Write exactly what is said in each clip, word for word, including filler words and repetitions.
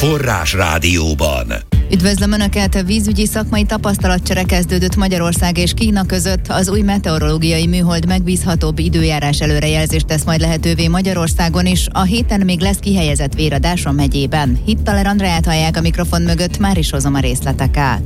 Forrás Rádióban. Üdvözlöm Önöket! Vízügyi szakmai tapasztalatcsere kezdődött Magyarország és Kína között. Az új meteorológiai műhold megbízhatóbb időjárás előrejelzést tesz majd lehetővé Magyarországon is. A héten még lesz kihelyezett véradás a megyében. Hittaler Andreát hallják a mikrofon mögött, már is hozom a részleteket.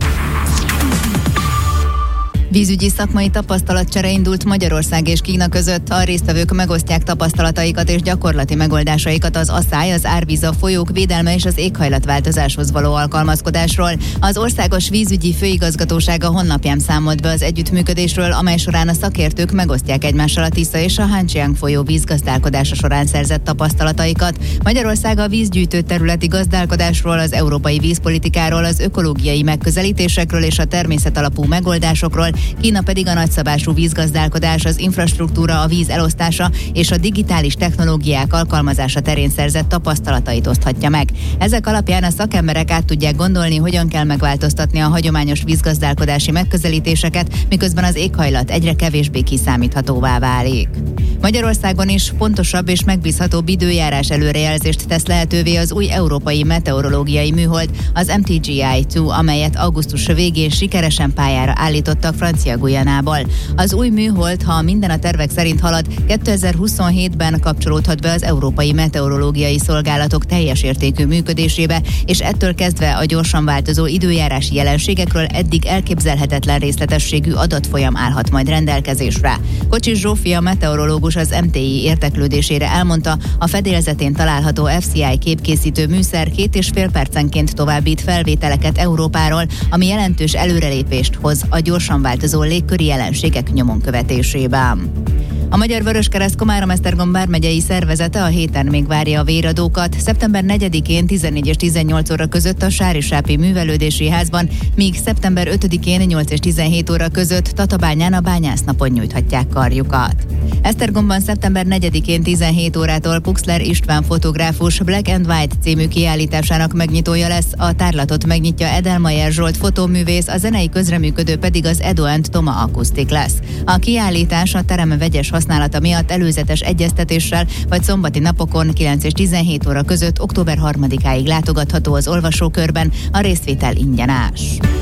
Vízügyi szakmai tapasztalatcsere indult Magyarország és Kína között. A résztvevők megosztják tapasztalataikat és gyakorlati megoldásaikat az asszály, az árvíz, a folyók védelme és az éghajlatváltozáshoz való alkalmazkodásról. Az Országos Vízügyi Főigazgatósága honlapján számolt be az együttműködésről, amely során a szakértők megosztják egymással a Tisza és a Hanjiang folyó vízgazdálkodása során szerzett tapasztalataikat. Magyarország a vízgyűjtő területi gazdálkodásról, az európai vízpolitikáról, az ökológiai megközelítésekről és a természetalapú megoldásokról, Kína pedig a nagyszabású vízgazdálkodás, az infrastruktúra, a víz elosztása és a digitális technológiák alkalmazása terén szerzett tapasztalatait oszthatja meg. Ezek alapján a szakemberek át tudják gondolni, hogyan kell megváltoztatni a hagyományos vízgazdálkodási megközelítéseket, miközben az éghajlat egyre kevésbé kiszámíthatóvá válik. Magyarországon is pontosabb és megbízhatóbb időjárás előrejelzést tesz lehetővé az új európai meteorológiai műhold, az em té gé i kettő, amelyet augusztus végén sikeresen pályára állítottak Francia Guyanából. Az új műhold, ha minden a tervek szerint halad, kétezer-huszonhétben kapcsolódhat be az Európai Meteorológiai Szolgálatok teljes értékű működésébe, és ettől kezdve a gyorsan változó időjárási jelenségekről eddig elképzelhetetlen részletességű adatfolyam állhat majd rendelkezésre. Kocsis Zsófia meteorológus az em té i érteklődésére elmondta, a fedélzetén található ef cé i képkészítő műszer két és fél percenként továbbít felvételeket Európáról, ami jelentős előrelépést hoz a gyorsan változó légköri jelenségek nyomon követésében. A Magyar Vöröskereszt Komárom-Esztergom vármegyei szervezete a héten még várja a véradókat. szeptember negyedikén tizennégy és tizennyolc óra között a Sárisápi Művelődési Házban, míg szeptember ötödikén nyolc és tizenhét óra között Tatabányán a Bányásznapon nyújthatják karjukat. Esztergomban szeptember negyedikén tizenhét órától Puxler István fotográfus Black and White című kiállításának megnyitója lesz, a tárlatot megnyitja Edelmayer Zsolt fotóművész, a zenei közreműködő pedig az Edo and Toma akusztik lesz. A kiállítás a terem vegyes használata miatt előzetes egyeztetéssel vagy szombati napokon kilenc és tizenhét óra között október harmadikáig látogatható az olvasókörben, a részvétel ingyenes.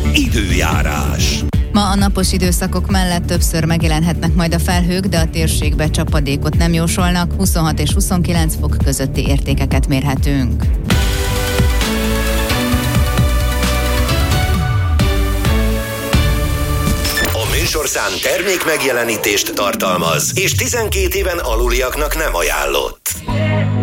Időjárás. Ma a napos időszakok mellett többször megjelenhetnek majd a felhők, de a térségbe csapadékot nem jósolnak, huszonhat és huszonkilenc fok közötti értékeket mérhetünk. Műsorszám termék megjelenítést tartalmaz, és tizenkét éven aluliaknak nem ajánlott.